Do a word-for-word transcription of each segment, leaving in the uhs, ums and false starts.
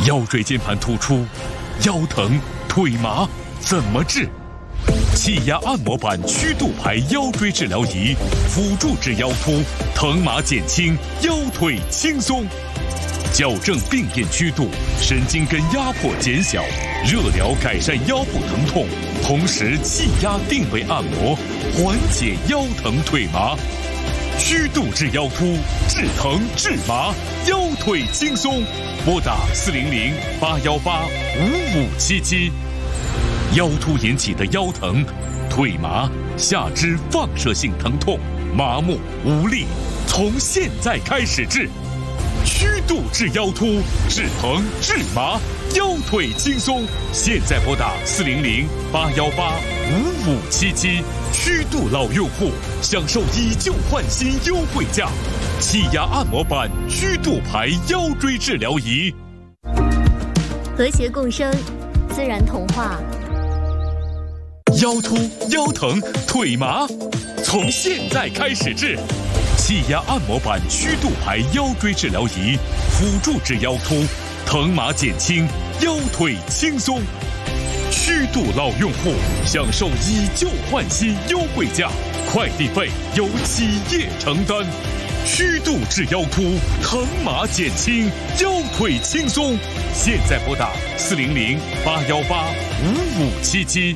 腰椎间盘突出、腰疼、腿麻怎么治？气压按摩板曲度牌腰椎治疗仪，辅助治腰突，疼麻减轻，腰腿轻松。矫正病变曲度，神经根压迫减小，热疗改善腰部疼痛，同时气压定位按摩，缓解腰疼腿麻。曲度治腰突，治疼治麻，腰腿轻松。拨打四零零八幺八五五七七。腰突引起的腰疼、腿麻、下肢放射性疼痛、麻木无力，从现在开始治。曲度治腰突，治疼治麻，腰腿轻松。现在拨打四零零八幺八五五七七。曲度老用户享受以旧换新优惠价，气压按摩板曲度牌腰椎治疗仪。 和谐共生，自然童话。 腰突、腰疼、腿麻，从现在开始治。气压按摩板曲度牌腰椎治疗仪，辅助治腰突，疼麻减轻，腰腿轻松。曲度老用户享受以旧换新优惠价，快递费由企业承担。曲度治腰突，疼麻减轻，腰腿轻松。现在拨打四零零八幺八五五七七。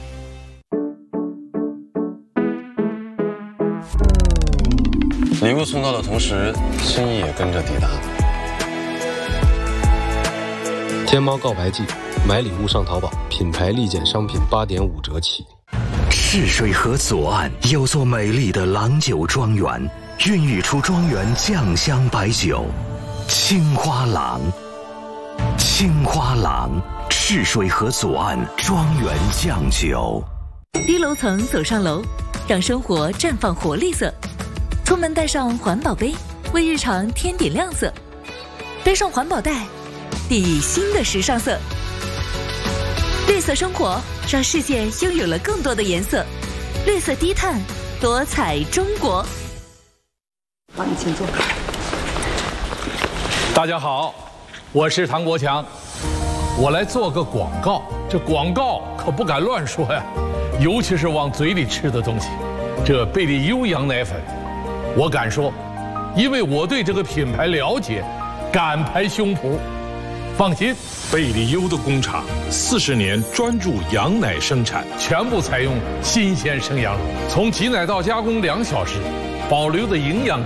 礼物送到的同时，心意也跟着抵达。 天猫告白季，买礼物上淘宝，品牌立减商品八点五折起。 赤水河左岸有座美丽的郎酒庄园，孕育出庄园酱香白酒，青花郎。青花郎，赤水河左岸庄园酱酒。 低楼层走上楼，让生活绽放活力色。出门带上环保杯，为日常添点亮色；背上环保袋，抵新的时尚色。绿色生活，让世界拥有了更多的颜色。绿色低碳，多彩中国。 好，你请坐。 大家好，我是唐国强，我来做个广告。这广告可不敢乱说呀，尤其是往嘴里吃的东西。这贝利优羊奶粉。我敢说，因为我对这个品牌了解，敢拍胸脯。放心， 贝利优的工厂四十年专注羊奶生产， 全部采用新鲜生羊乳，从挤奶到加工两小时，保留的营养